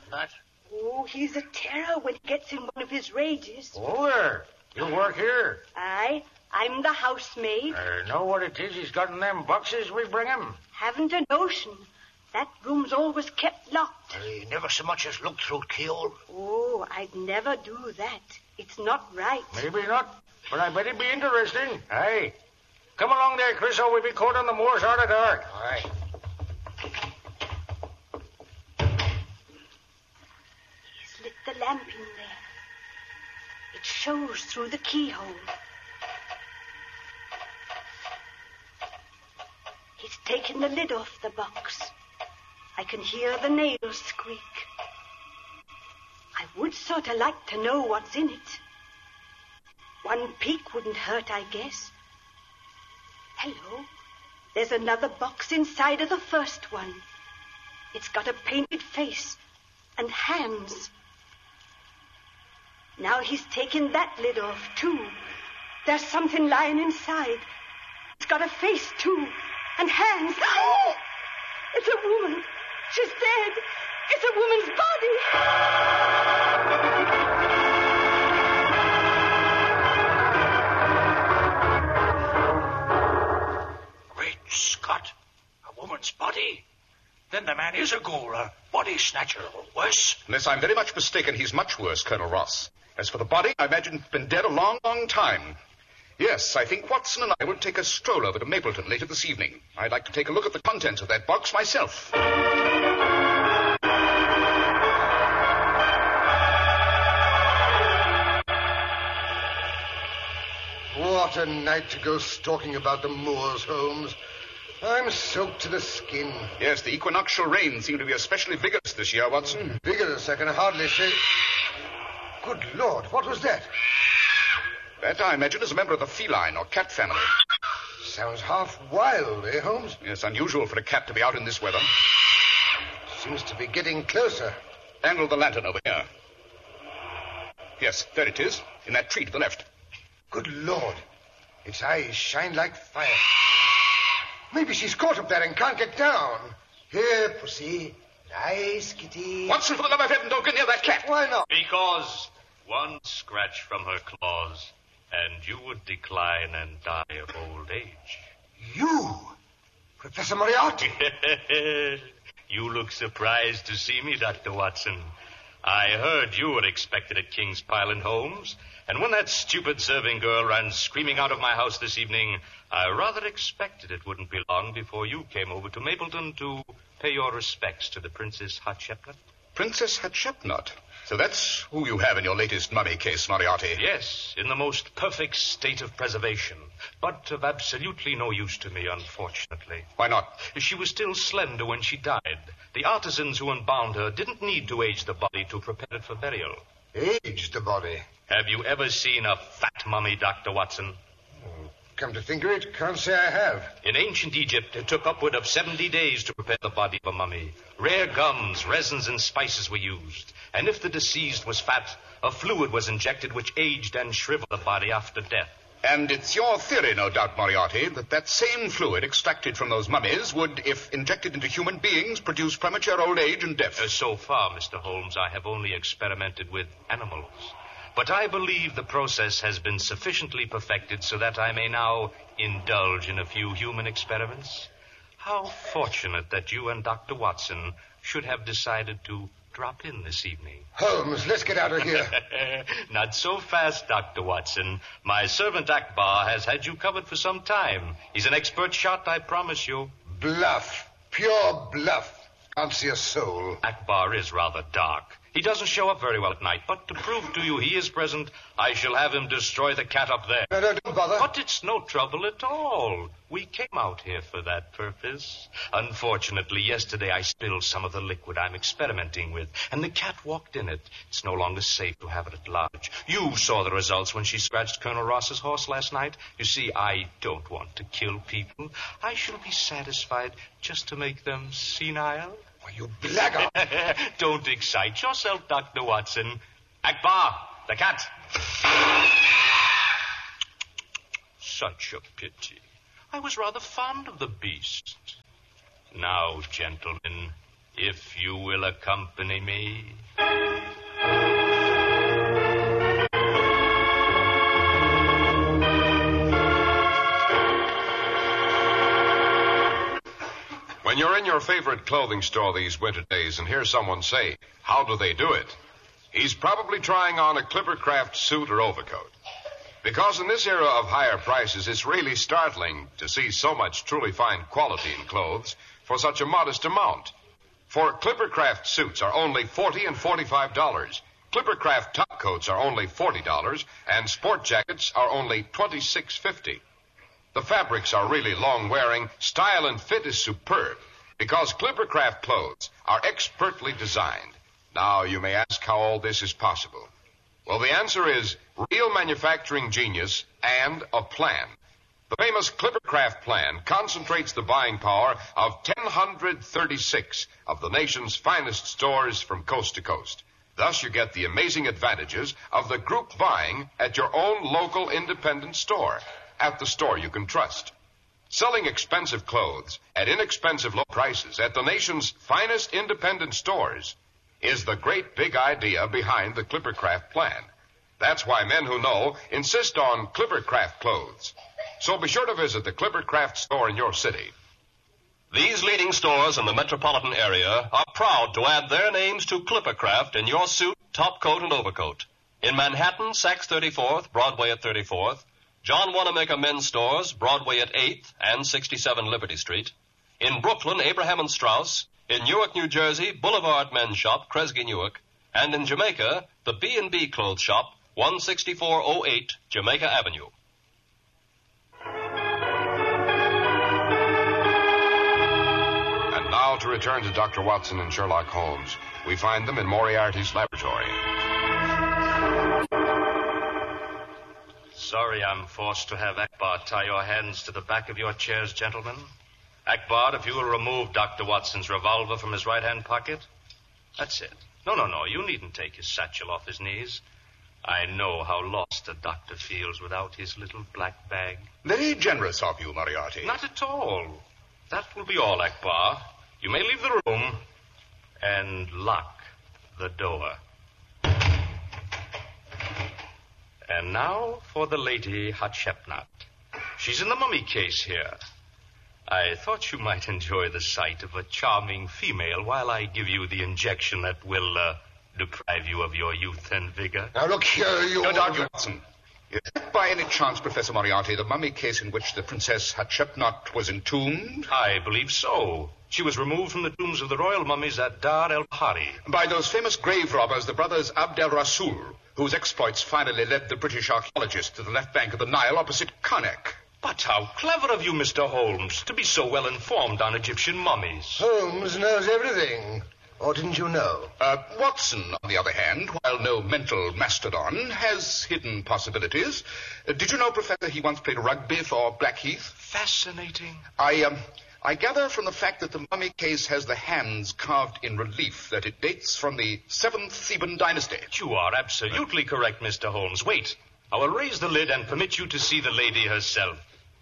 that? Oh, he's a terror when he gets in one of his rages. Oh, there. You work here? Aye, I'm the housemaid. Know what it is he's got in them boxes we bring him? Haven't a notion. That room's always kept locked. He never so much as looked through the keyhole. Oh, I'd never do that. It's not right. Maybe not, but I bet it'd be interesting. Aye. Come along there, Chris, or we'll be caught on the moors out of dark. Aye. He's lit the lamp in there. It shows through the keyhole. He's taken the lid off the box. I can hear the nails squeak. I would sort of like to know what's in it. One peek wouldn't hurt, I guess. Hello. There's another box inside of the first one. It's got a painted face and hands. Now he's taken that lid off, too. There's something lying inside. It's got a face, too, and hands. Oh! It's a woman. She's dead. It's a woman's body. Great Scott. A woman's body? Then the man is a ghoul, a body snatcher, or worse. Unless I'm very much mistaken, he's much worse, Colonel Ross. As for the body, I imagine it's been dead a long, long time. Yes, I think Watson and I will take a stroll over to Mapleton later this evening. I'd like to take a look at the contents of that box myself. What a night to go stalking about the moors, Holmes. I'm soaked to the skin. Yes, the equinoctial rains seem to be especially vigorous this year, Watson. Vigorous, I can hardly say. Good Lord, what was that? That, I imagine, is a member of the feline or cat family. Sounds half wild, eh, Holmes? Yes, unusual for a cat to be out in this weather. Seems to be getting closer. Angle the lantern over here. Yes, there it is, in that tree to the left. Good Lord. Its eyes shine like fire. Maybe she's caught up there and can't get down. Here, pussy. Nice kitty. Watson, for the love of heaven, don't get near that cat. Why not? Because one scratch from her claws, and you would decline and die of old age. You? Professor Moriarty? You look surprised to see me, Dr. Watson. I heard you were expected at King's Pyland, Holmes, and when that stupid serving girl ran screaming out of my house this evening, I rather expected it wouldn't be long before you came over to Mapleton to pay your respects to the Princess Hatshepsut. Princess Hatshepsut? So that's who you have in your latest mummy case, Moriarty. Yes, in the most perfect state of preservation, but of absolutely no use to me, unfortunately. Why not? She was still slender when she died. The artisans who embalmed her didn't need to age the body to prepare it for burial. Age the body? Have you ever seen a fat mummy, Dr. Watson? Come to think of it, can't say I have. In ancient Egypt, it took upward of 70 days to prepare the body of a mummy. Rare gums, resins, and spices were used. And if the deceased was fat, a fluid was injected which aged and shriveled the body after death. And it's your theory, no doubt, Moriarty, that same fluid extracted from those mummies would, if injected into human beings, produce premature old age and death. So far, Mr. Holmes, I have only experimented with animals. But I believe the process has been sufficiently perfected so that I may now indulge in a few human experiments. How fortunate that you and Dr. Watson should have decided to drop in this evening. Holmes, let's get out of here. Not so fast, Dr. Watson. My servant Akbar has had you covered for some time. He's an expert shot, I promise you. Bluff. Pure bluff. Can't see a soul. Akbar is rather dark. He doesn't show up very well at night, but to prove to you he is present, I shall have him destroy the cat up there. No, don't bother. But it's no trouble at all. We came out here for that purpose. Unfortunately, yesterday I spilled some of the liquid I'm experimenting with, and the cat walked in it. It's no longer safe to have it at large. You saw the results when she scratched Colonel Ross's horse last night. You see, I don't want to kill people. I shall be satisfied just to make them senile. Why, you blackguard. Don't excite yourself, Dr. Watson. Akbar, the cat. Such a pity. I was rather fond of the beast. Now, gentlemen, if you will accompany me. When you're in your favorite clothing store these winter days and hear someone say, "How do they do it?" he's probably trying on a Clippercraft suit or overcoat. Because in this era of higher prices, it's really startling to see so much truly fine quality in clothes for such a modest amount. For Clippercraft suits are only $40 and $45. Clippercraft top coats are only $40, and sport jackets are only $26.50. The fabrics are really long-wearing. Style and fit is superb because Clippercraft clothes are expertly designed. Now, you may ask how all this is possible. Well, the answer is real manufacturing genius and a plan. The famous Clippercraft plan concentrates the buying power of 1,036 of the nation's finest stores from coast to coast. Thus, you get the amazing advantages of the group buying at your own local independent store, at the store you can trust. Selling expensive clothes at inexpensive low prices at the nation's finest independent stores is the great big idea behind the Clippercraft plan. That's why men who know insist on Clippercraft clothes. So be sure to visit the Clippercraft store in your city. These leading stores in the metropolitan area are proud to add their names to Clippercraft in your suit, top coat, and overcoat. In Manhattan, Saks 34th, Broadway at 34th. John Wanamaker Men's Stores, Broadway at 8th and 67 Liberty Street. In Brooklyn, Abraham and Strauss. In Newark, New Jersey, Boulevard Men's Shop, Kresge Newark. And in Jamaica, the B&B Clothes Shop, 16408 Jamaica Avenue. And now to return to Dr. Watson and Sherlock Holmes. We find them in Moriarty's laboratory. Sorry I'm forced to have Akbar tie your hands to the back of your chairs, gentlemen. Akbar, if you will remove Dr. Watson's revolver from his right-hand pocket. That's it. No, you needn't take his satchel off his knees. I know how lost a doctor feels without his little black bag. Very generous of you, Moriarty. Not at all. That will be all, Akbar. You may leave the room and lock the door. And now for the Lady Hatshepsut. She's in the mummy case here. I thought you might enjoy the sight of a charming female while I give you the injection that will deprive you of your youth and vigor. Now, look here, you... No, Dr. Watson. Is that by any chance, Professor Moriarty, the mummy case in which the Princess Hatshepsut was entombed? I believe so. She was removed from the tombs of the royal mummies at Dar el-Bahari. By those famous grave robbers, the brothers Abd el-Rasul, whose exploits finally led the British archaeologists to the left bank of the Nile opposite Karnak. But how clever of you, Mr. Holmes, to be so well informed on Egyptian mummies. Holmes knows everything. Or didn't you know? Watson, on the other hand, while no mental mastodon, has hidden possibilities. Did you know, Professor, he once played rugby for Blackheath? Fascinating. I gather from the fact that the mummy case has the hands carved in relief that it dates from the 7th Theban dynasty. You are absolutely correct, Mr. Holmes. Wait. I will raise the lid and permit you to see the lady herself.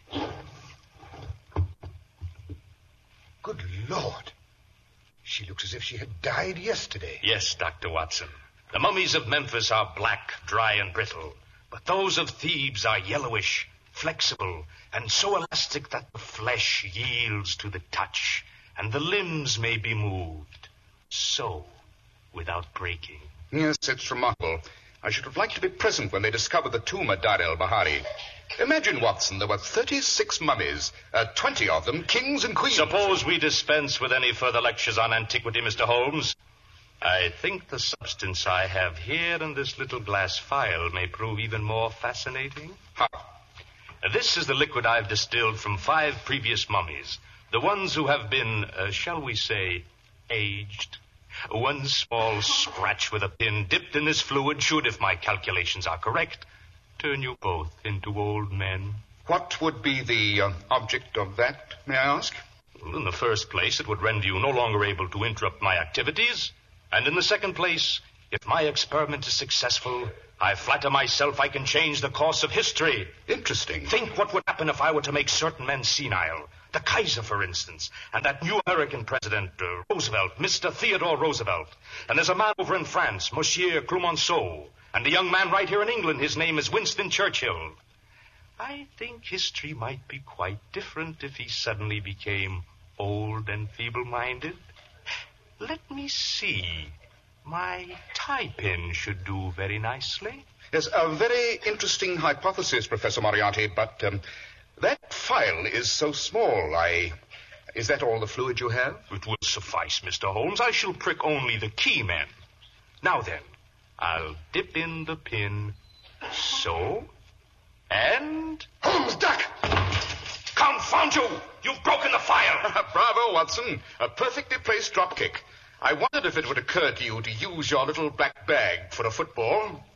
Good Lord. She looks as if she had died yesterday. Yes, Dr. Watson. The mummies of Memphis are black, dry, and brittle. But those of Thebes are yellowish, flexible, and so elastic that the flesh yields to the touch, and the limbs may be moved. So, without breaking. Yes, it's remarkable. I should have liked to be present when they discovered the tomb at Dar el-Bahari. Imagine, Watson, there were 36 mummies, 20 of them kings and queens. Suppose we dispense with any further lectures on antiquity, Mr. Holmes. I think the substance I have here in this little glass phial may prove even more fascinating. How? This is the liquid I've distilled from 5 previous mummies. The ones who have been, shall we say, aged. One small scratch with a pin dipped in this fluid should, if my calculations are correct, turn you both into old men. What would be the object of that, may I ask? Well, in the first place, it would render you no longer able to interrupt my activities. And in the second place, if my experiment is successful, I flatter myself I can change the course of history. Interesting. Think what would happen if I were to make certain men senile. The Kaiser, for instance, and that new American president, Roosevelt, Mr. Theodore Roosevelt. And there's a man over in France, Monsieur Clemenceau. And a young man right here in England, his name is Winston Churchill. I think history might be quite different if he suddenly became old and feeble-minded. Let me see. My tie pin should do very nicely. Yes, a very interesting hypothesis, Professor Moriarty, but that file is so small. Is that all the fluid you have? It will suffice, Mr. Holmes. I shall prick only the key men. Now then, I'll dip in the pin, so, and... Holmes, duck! Confound you! You've broken the file! Bravo, Watson. A perfectly placed drop kick. I wondered if it would occur to you to use your little black bag for a football.